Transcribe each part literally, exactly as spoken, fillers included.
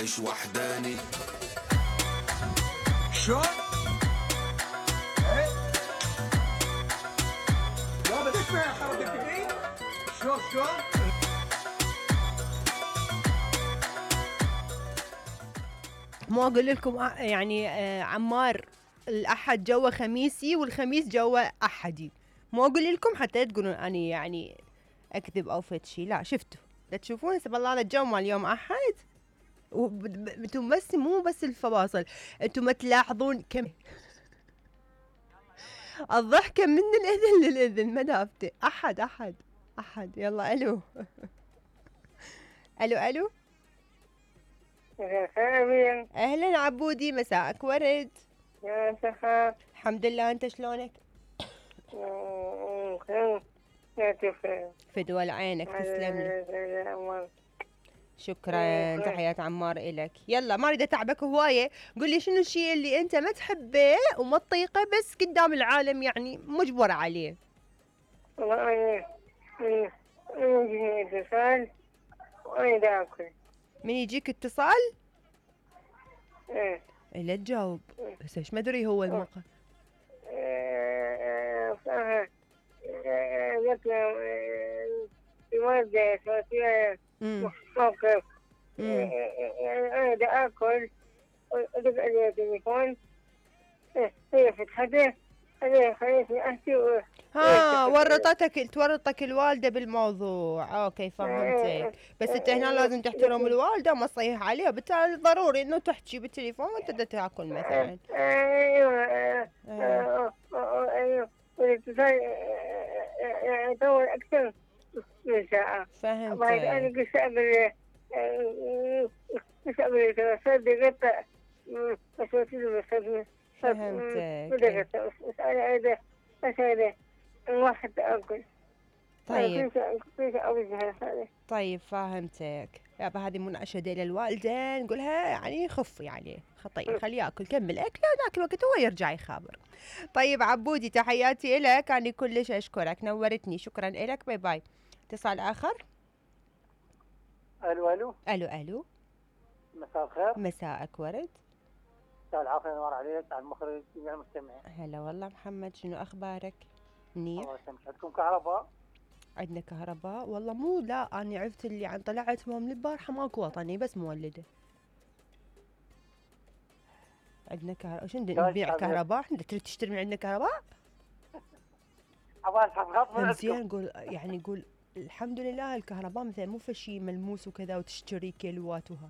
عايش وحداني. شلون؟ ايه؟ لا بدك تسمع حركة كذي؟ شلون شلون؟ مو اقول لكم آه، يعني آه عمار الاحد جوا خميسي والخميس جوا احدي. مو اقول لكم حتى تقولون اني يعني اكذب او فد شي. لا شفتوا، لا تشوفون سب الله على الجو مال اليوم احد. وانتم بس مو بس الفواصل، انتم ما تلاحظون كم الضحكه من الاذن للاذن ما دافته. احد احد احد. يلا الو الو الو. يا اهلا عبودي، مساءك ورد. يا سخاف. الحمد لله، انت شلونك؟ يا تفهم فدوى عينك، تسلم لي. شكرا، تحيات عمار إلك. يلا ما اريد اتعبك هوايه، قل لي شنو الشيء اللي انت ما تحبه وما تطيقه بس قدام العالم يعني مجبر عليه. والله انا يجيني اتصال واريد اكل. من يجيك اتصال؟ ايه لا تجاوب بس ايش ما ادري هو الموقع. صح. قلت له الوالدة صوتية موقف. انا بدي اكل ودق علي التليفون، هي فتحته هي خليتني احكي. ها ورطتك تورطك الوالده بالموضوع. اوكي فهمتك، بس انت هنا لازم تحترم الوالده وما تصيح عليها، بالتالي ضروري انه تحكي بالتليفون وانت بدك تاكل مثلا. ايوه ايوه والاتصال يطول اكثر من ساعه. فهمتك. بعد انا قلت قبل قلت قبل ثلاث دقائق بس وصلت بس فهمتك. بس انا عايزه اسال واحد اكل. طيب طيب فهمتك. يابا هذه مناشده للوالده نقولها يعني خفي عليه خطيه، خليه ياكل، كمل اكله ذاك الوقت هو يرجع يخابر. طيب عبودي تحياتي لك، اني كلش اشكرك، نورتني، شكرا لك، باي باي. اتصال اخر. الو الو الو الو. مساء الخير. مساءك ورد. مساء العافيه، نور عليك على المخرج جميع المستمعين. هلا والله محمد، شنو اخبارك؟ منيح. الله يسلمك. عندكم كهرباء؟ عندنا كهرباء والله مو، لا انا عرفت اللي عن طلعت من البارحه ماكو وطني بس مولده. عندنا كهرباء. شنو نبيع كهرباء؟ احنا تريد تشتري من عندنا كهرباء؟ ابغى زين نقول يعني نقول الحمد لله الكهرباء مثلا مو فشي ملموس وكذا وتشتري كيلوات وها.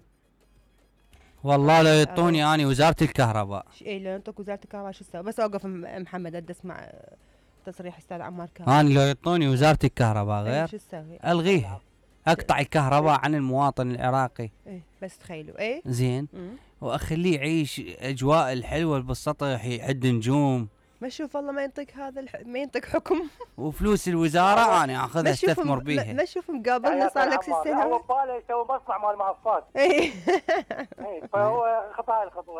والله لو يعطوني آه. اني وزاره الكهرباء. اي لو يعطوك وزاره الكهرباء شو اسوي؟ بس اوقف محمد ادي اسمع تصريح استاذ عمار كامل. انا لو يعطوني وزاره الكهرباء غير شو اسوي؟ الغيها، اقطع الكهرباء عن المواطن العراقي. ايه بس تخيلوا ايه زين واخليه يعيش اجواء الحلوه بالسطح، يعد نجوم. ما شوف والله ما ينطيك هذا الح... ما ينطيك حكم. وفلوس الوزاره انا اخذها استثمر بيها. ما شوف مقابلنا صار لك ست سنوات. هو باله يسوي مصنع مال مهفات. اي فهو خطا الخطوه.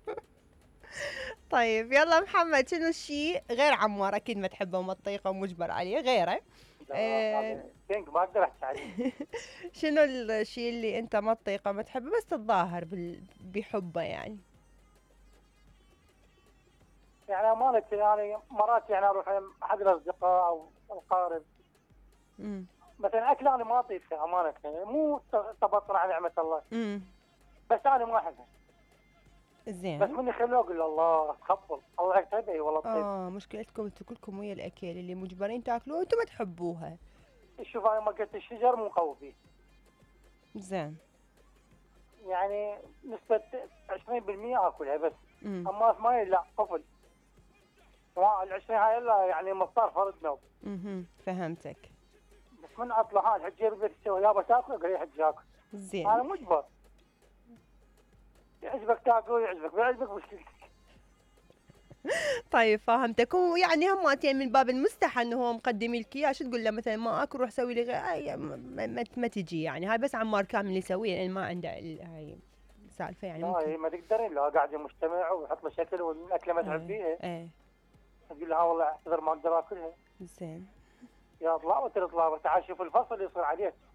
طيب يلا محمد، شنو الشيء غير عمار اكيد ما تحبه وما تطيقه ومجبر عليه غيره؟ ايه ما اقدر احكي عليه. شنو الشيء اللي انت ما تطيقه ما تحبه بس تتظاهر بال... بحبه يعني؟ يعني امانه يعني مرات يعني اروح احد الاصدقاء او الاقارب امم مثلا اكل انا ما اطيقها امانه، مو تبطل على نعمه الله امم بس انا ما احبها. زين بس من يخلوه اقول الله تخبل الله يكتب اي والله طيب. اه مشكلتكم انتم كلكم ويا الاكل اللي مجبرين تاكلوه وانتم ما تحبوها. شوف انا ما قلت الشجر مو قوي فيه. زين يعني نسبه عشرين بالمئة اكلها بس. مم. اما ثمانية لا قفل. ال عشرين هاي الا يعني مضطر فرد نوم. اها فهمتك. بس من اطلع هذا الحجي بدك تسوي يابا تاكل اقول لي حجي اكل. زين انا مجبر. يعجبك تاكل يعجبك ما يعجبك مشكلتك. طيب فهمتك. ويعني هماتين من باب المستحى انه هو مقدم لك اياه، شو تقول له مثلا ما اكل روح سوي لي غير ما, ما, ما تجي يعني. هاي بس عمار كامل اللي يسويه لان ما عنده هاي سالفه يعني. لا ما تقدرين لو قاعد مجتمع ويحط له شكل والاكله ما تحبيها. ايه تقول له ها والله اعتذر ما اقدر اكلها. زين يا طلع وتطلع تعال شوف الفصل اللي يصير عليه.